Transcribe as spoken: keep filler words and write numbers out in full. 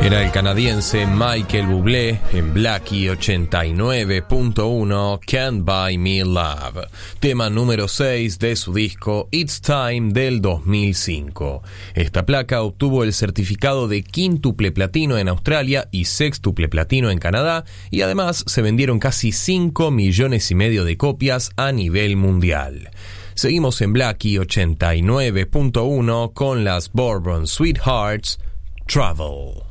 Era el canadiense Michael Bublé en Blackie ochenta y nueve punto uno, Can't Buy Me Love, tema número seis de su disco It's Time del dos mil cinco. Esta placa obtuvo el certificado de quíntuple platino en Australia y sextuple platino en Canadá, y además se vendieron casi cinco millones y medio de copias a nivel mundial. Seguimos en Blackie ochenta y nueve punto uno con las Bourbon Sweethearts, Travel.